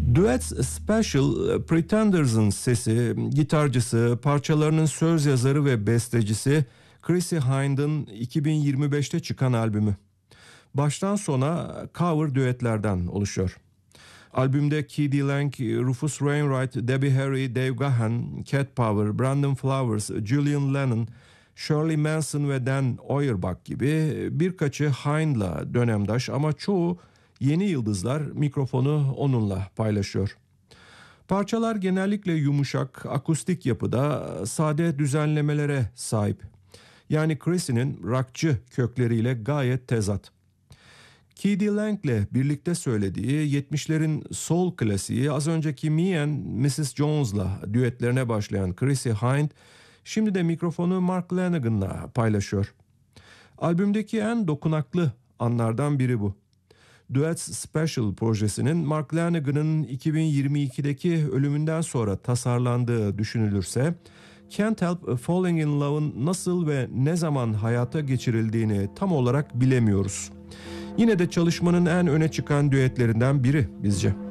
Duets Special, Pretenders'ın sesi, gitarcısı, parçalarının söz yazarı ve bestecisi Chrissie Hynde'ın 2025'te çıkan albümü. Baştan sona cover düetlerden oluşuyor. Albümde K.D. Lang, Rufus Wainwright, Debbie Harry, Dave Gahan, Cat Power, Brandon Flowers, Julian Lennon, Shirley Manson ve Dan Auerbach gibi birkaçı Hynde'la dönemdaş ama çoğu yeni yıldızlar mikrofonu onunla paylaşıyor. Parçalar genellikle yumuşak, akustik yapıda sade düzenlemelere sahip. Yani Chrissie'nin rockçı kökleriyle gayet tezat. K.D. Lang'le birlikte söylediği 70'lerin soul klasiği az önceki Me and Mrs. Jones'la düetlerine başlayan Chrissie Hynde şimdi de mikrofonu Mark Lanegan'la paylaşıyor. Albümdeki en dokunaklı anlardan biri bu. Duets Special projesinin Mark Lanegan'ın 2022'deki ölümünden sonra tasarlandığı düşünülürse, Can't Help Falling in Love'ın nasıl ve ne zaman hayata geçirildiğini tam olarak bilemiyoruz. Yine de çalışmanın en öne çıkan düetlerinden biri bizce.